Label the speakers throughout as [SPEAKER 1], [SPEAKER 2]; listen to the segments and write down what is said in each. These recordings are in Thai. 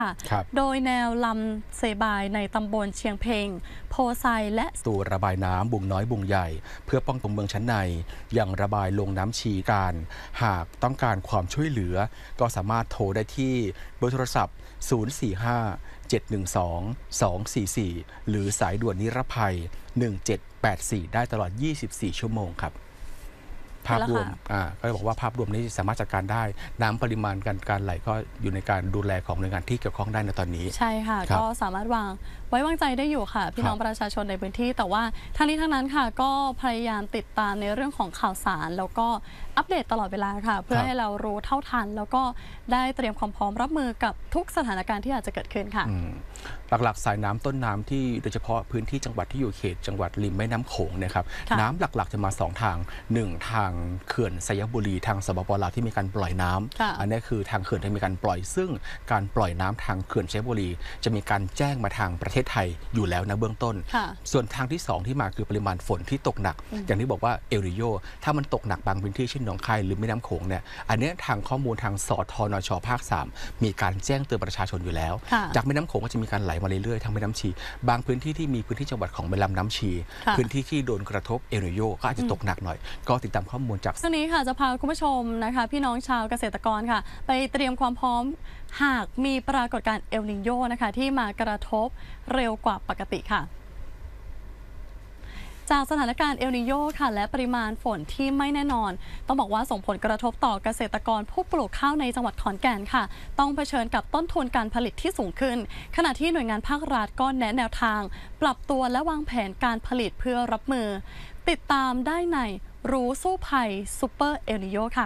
[SPEAKER 1] โดยแนวลำเซบายในตำบลเชียงเพ็งโพไซและ
[SPEAKER 2] ตูระบายน้ำบุงน้อยบุงใหญ่เพื่อป้องกันเมืองชั้นในยังระบายลงน้ำชีการหากต้องการความช่วยเหลือก็สามารถโทรได้ที่เบอร์โทรศัพท์045-712-244หรือสายด่วนนิรภัย1784ได้ตลอด24ชั่วโมงครับภาพรวมก็บอกว่าภาพรวมนี้สามารถจัดการได้น้ำปริมาณการไหลก็อยู่ในการดูแลของหน่วยงานที่เกี่ยวข้องได้ในตอนนี้
[SPEAKER 1] ใช่ค่ะก็สามารถไว้วางใจได้อยู่ค่ะพี่น้องประชาชนในพื้นที่แต่ว่าทั้งนี้ทั้งนั้นค่ะก็พยายามติดตามในเรื่องของข่าวสารแล้วก็อัปเดตตลอดเวลาค่ะเพื่อให้เรารู้เท่าทันแล้วก็ได้เตรียมความพร้อมรับมือกับทุกสถานการณ์ที่อาจจะเกิดขึ้นค่ะ
[SPEAKER 2] หลักๆสายน้ำต้นน้ำที่โดยเฉพาะพื้นที่จังหวัดที่อยู่เขตจังหวัดริมแม่น้ำโขงนะครับน้ำหลักๆจะมา2ทาง1ทางเขื่อนสยบุรีทางสปป.ลาวที่มีการปล่อยน้ำอันนี้คือทางเขื่อนที่มีการปล่อยซึ่งการปล่อยน้ำทางเขื่อนสยบุรีจะมีการแจ้งมาทางประเทศไทยอยู่แล้วนะเบื้องต้นส่วนทางที่2ที่มาคือปริมาณฝนที่ตกหนักอย่างที่บอกว่าเอลนิโญถ้ามันตกหนักบางพื้นที่เช่นหนองคายหรือแม่น้ำโขงเนี่ยอันนี้ทางข้อมูลทางสทนช.ภาค3มีการแจ้งเตือนประชาชนอยู่แล้วจากแม่น้ำโขงก็จะมีการไหลมาเรื่อยๆทางแม่น้ำชีบางพื้นที่ที่มีพื้นที่จังหวัดของแม่ลำน้ำชีพื้นที่ที่โดนกระทบเอลนิโญก็อาจจะตกหนักหน่อยก็ติดตามข้อมูลจาก
[SPEAKER 1] ช่วงนี้ค่ะจะพาคุณผู้ชมนะคะพี่น้องชาวเกษตรกรค่ะไปเตรียมความพร้อมหากมีปรากฏการณ์เอลนิโญนะคะที่มากระทบเร็วกว่าปกติค่ะจากสถานการณ์เอลนิโญค่ะและปริมาณฝนที่ไม่แน่นอนต้องบอกว่าส่งผลกระทบต่อเกษตรกรผู้ปลูกข้าวในจังหวัดขอนแก่นค่ะต้องเผชิญกับต้นทุนการผลิตที่สูงขึ้นขณะที่หน่วยงานภาครัฐก็แนะแนวทางปรับตัวและวางแผนการผลิตเพื่อรับมือติดตามได้ในรู้สู้ภัยซูเปอร์เอลนิโญค่ะ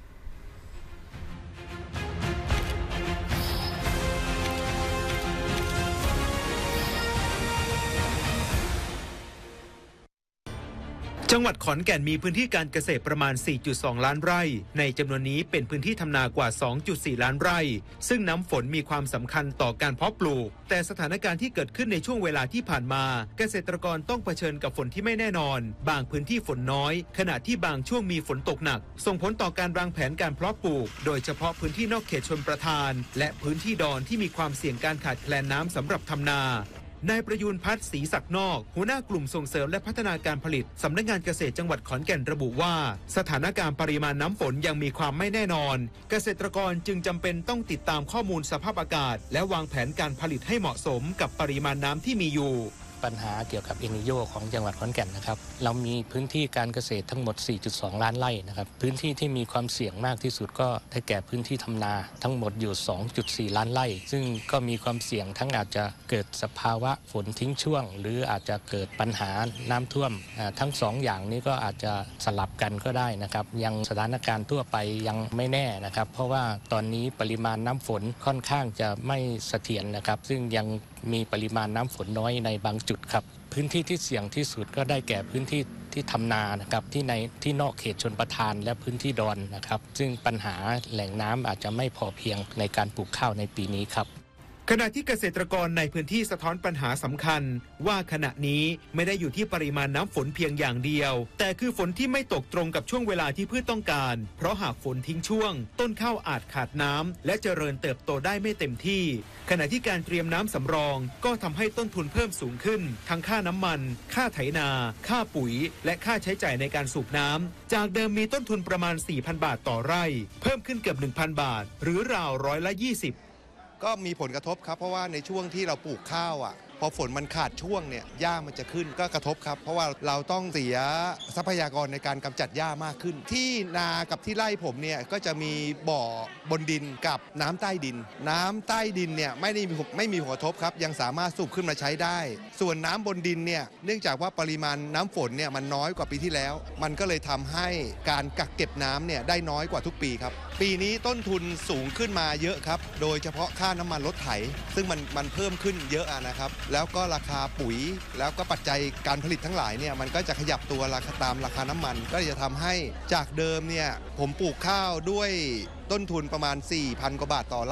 [SPEAKER 3] จังหวัดขอนแก่นมีพื้นที่การเกษตรประมาณ 4.2 ล้านไร่ในจำนวนนี้เป็นพื้นที่ทำนากว่า 2.4 ล้านไร่ซึ่งน้ำฝนมีความสำคัญต่อการเพาะปลูกแต่สถานการณ์ที่เกิดขึ้นในช่วงเวลาที่ผ่านมาเกษตรกรต้องเผชิญกับฝนที่ไม่แน่นอนบางพื้นที่ฝนน้อยขณะที่บางช่วงมีฝนตกหนักส่งผลต่อการวางแผนการเพาะปลูกโดยเฉพาะพื้นที่นอกเขตชลประทานและพื้นที่ดอนที่มีความเสี่ยงการขาดแคลนน้ำสำหรับทำนานายประยูนพัฒน์ศรีศักดิ์นอกหัวหน้ากลุ่มส่งเสริมและพัฒนาการผลิตสำนักงานเกษตรจังหวัดขอนแก่นระบุว่าสถานการณ์ปริมาณน้ำฝนยังมีความไม่แน่นอนเกษตรกรจึงจำเป็นต้องติดตามข้อมูลสภาพอากาศและวางแผนการผลิตให้เหมาะสมกับปริมาณน้ำที่มีอยู่
[SPEAKER 4] ปัญหาเกี่ยวกับเอลนิโญของจังหวัดขอนแก่นนะครับเรามีพื้นที่การเกษตรทั้งหมด 4.2 ล้านไร่นะครับพื้นที่ที่มีความเสี่ยงมากที่สุดก็ได้แก่พื้นที่ทำนาทั้งหมดอยู่ 2.4 ล้านไร่ซึ่งก็มีความเสี่ยงทั้งอาจจะเกิดสภาวะฝนทิ้งช่วงหรืออาจจะเกิดปัญหาน้ำท่วมทั้ง2อย่างนี้ก็อาจจะสลับกันก็ได้นะครับยังสถานการณ์ทั่วไปยังไม่แน่นะครับเพราะว่าตอนนี้ปริมาณน้ำฝนค่อนข้างจะไม่เสถียรนะครับซึ่งยังมีปริมาณน้ำฝนน้อยในบางจุดครับพื้นที่ที่เสี่ยงที่สุดก็ได้แก่พื้นที่ที่ทำนานะครับที่นอกเขตชลประทานและพื้นที่ดอนนะครับซึ่งปัญหาแหล่งน้ำอาจจะไม่พอเพียงในการปลูกข้าวในปีนี้ครับ
[SPEAKER 3] ขณะที่เกษตรกรในพื้นที่สะท้อนปัญหาสำคัญว่าขณะนี้ไม่ได้อยู่ที่ปริมาณน้ำฝนเพียงอย่างเดียวแต่คือฝนที่ไม่ตกตรงกับช่วงเวลาที่พืชต้องการเพราะหากฝนทิ้งช่วงต้นข้าวอาจขาดน้ำและเจริญเติบโตได้ไม่เต็มที่ขณะที่การเตรียมน้ำสำรองก็ทำให้ต้นทุนเพิ่มสูงขึ้นทั้งค่าน้ำมันค่าไถนาค่าปุ๋ยและค่าใช้จ่ายในการสูบน้ำจากเดิมมีต้นทุนประมาณ 4,000 บาทต่อไร่เพิ่มขึ้นเกือบ 1,000 บาทหรือราว20%
[SPEAKER 5] ก็มีผลกระทบครับเพราะว่าในช่วงที่เราปลูกข้าวพอฝนมันขาดช่วงเนี่ยหญ้ามันจะขึ้นก็กระทบครับเพราะว่าเราต้องเสียทรัพยากรในการกำจัดหญ้ามากขึ้นที่นากับที่ไร่ผมเนี่ยก็จะมีบ่อบนดินกับน้ำใต้ดินน้ำใต้ดินเนี่ยไม่มีผลกระทบครับยังสามารถสูบขึ้นมาใช้ได้ส่วนน้ำบนดินเนี่ยเนื่องจากว่าปริมาณน้ำฝนเนี่ยมันน้อยกว่าปีที่แล้วมันก็เลยทำให้การกักเก็บน้ำเนี่ยได้น้อยกว่าทุกปีครับปีนี้ต้นทุนสูงขึ้นมาเยอะครับโดยเฉพาะค่าน้ำมันรถไถซึ่งมันเพิ่มขึ้นเยอะนะครับแล้วก็ราคาปุ๋ยแล้วก็ปัจจัยการผลิตทั้งหลายเนี่ยมันก็จะขยับตัวราคาตามราคาน้ำมันก็จะทำให้จากเดิมเนี่ยผมปลูกข้าวด้วยต้นทุนประมาณ 4,000 กว่าบาทต่อไร่